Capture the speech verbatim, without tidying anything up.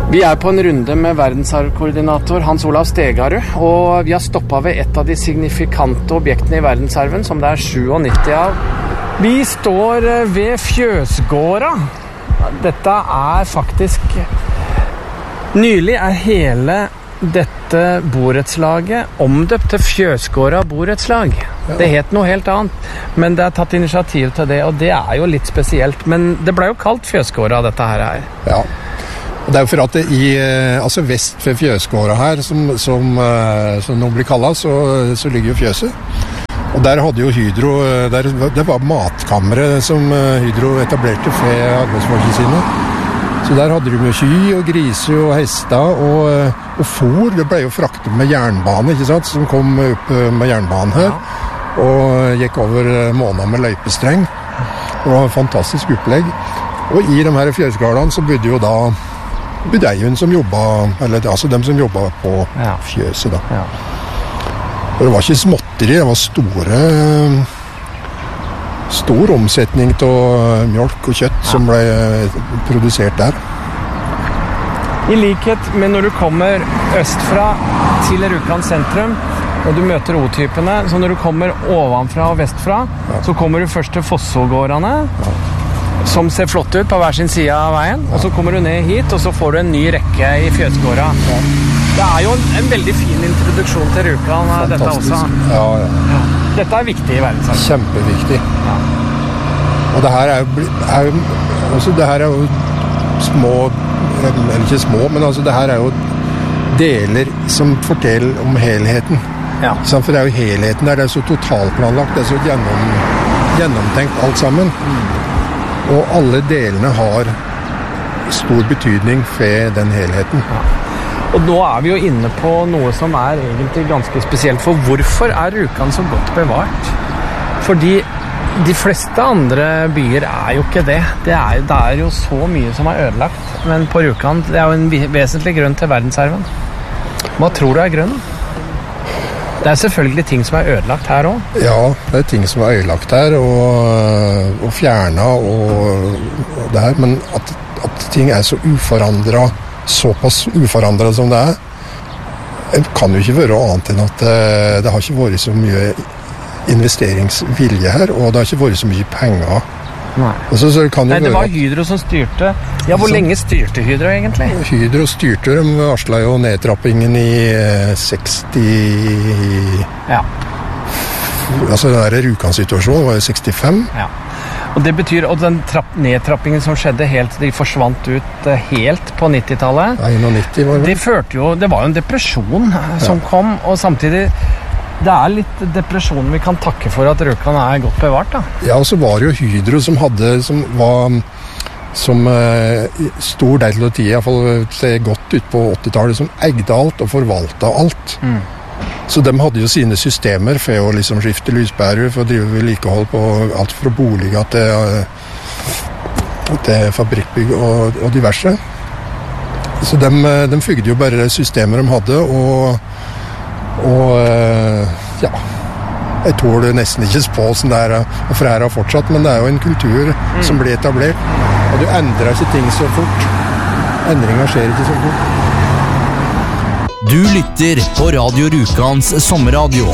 Vi er på en runde med verdensarvkoordinator Hans Olav Stegarud, og vi har stoppet ved et av de signifikante objektene i verdensarven, som det er syttisju av. Vi står ved Fjøsgårda. Dette er faktisk... Nylig er hele dette borettslaget omdøpt til Fjøsgårda borettslag. Ja. Det het noe helt annet, men det er tatt initiativ til det, og det er jo litt spesielt. Men det ble jo kalt Fjøsgårda, dette her er. Ja. Det er jo for at det i, altså vest ved Fjøsgårda her, som, som, som nå blir kallet, så, så ligger jo fjøset. Og der hadde jo Hydro, der, det var matkammeret som Hydro etablerte for arbeidsfolkene sine. Så der hadde de med ky og griser og hester og, og fôr. Det ble jo fraktet med jernbane, ikke sant, som kom opp med jernbanen her. Og gikk over måneder med løypestreng. Det var et fantastisk opplegg. Og i de her fjøsgårdene så bodde jo da budeien som jobbet, eller altså dem som jobbet på ja. Fjøset da. Ja. Og det var ikke småtteri, det var store, stor omsetning av mjølk og kjøtt ja. Som ble produsert der. I likhet med når du kommer østfra til Rjukan sentrum, og du møter O-typene, så når du kommer ovenfra og vestfra, ja. Så kommer du først til Fossågårdene, ja. Som ser flott ut på hver sin side av veien, ja. Og så kommer du ned hit, og så får du en ny rekke i Fjøsgårda. Ja. Det er jo en, en veldig fin introduksjon til Rjukan, dette også. Ja, ja. Ja. Dette er viktig i verdensarven. Kjempeviktig. Ja. Og det her er jo, er jo også, det her er jo små, eller ikke små, men altså det her er jo deler som forteller om helheten. Ja. For det er jo helheten der, det er så totalplanlagt, det er så gjennom, gjennomtenkt alt sammen. Mm. Og alle delene har stor betydning for den helheten. Ja. Og nå er vi jo inne på noe som er egentlig ganske spesielt. For hvorfor er Rjukan så godt bevart? Fordi de fleste andre byer er jo ikke det. Det er, det er jo så mye som er ødelagt. Men på Rjukan, det er jo en vesentlig grunn til verdensarven. Hva tror du er grunnen? Det er selvfølgelig ting som er ødelagt her også. Ja, det er ting som er ødelagt her, og, og fjernet, og, og det her. Men at, at ting er så uforandret, såpass uforandret som det er, det kan jo ikke være annet enn at det, det har ikke vært så mye investeringsvilje her, og det har ikke vært så mye penger. Nei. Så, så kan Nei, det var Hydro som styrte. Ja, hvor så, lenge styrte Hydro egentlig? Hydro styrte, de varslet jo nedtrappingen i eh, seksti... Ja. Altså den der Rjukan-situasjonen var jo sekstifem. Ja. Og det betyr, og den trapp, nedtrappingen som skjedde helt, de forsvant ut helt på nittitallet. Ja, nitti var det. Det førte jo, det var jo en depresjon som ja. Kom, og samtidig det er litt depresjon vi kan takke for at Rjukan er godt bevart da. Ja, og så var det jo Hydro som hadde, som var som eh, stor del av tiden, i hvert fall ser godt ut på åttitallet, som eide alt og forvaltet alt. Mm. Så de hadde jo sine systemer for å liksom skifte lyspærer, for å drive vedlikehold på alt fra boliger til, til fabrikkbygg og, og diverse. Så de, de fygde jo bare systemer de hadde, og Og ja, jeg tåler nesten ikke spå sånn der for her har fortsatt, men det er jo en kultur mm. som blir etablert, og du endrer ikke ting så fort. Endringer skjer ikke så fort. Du lytter på Radio Rjukans sommerradio.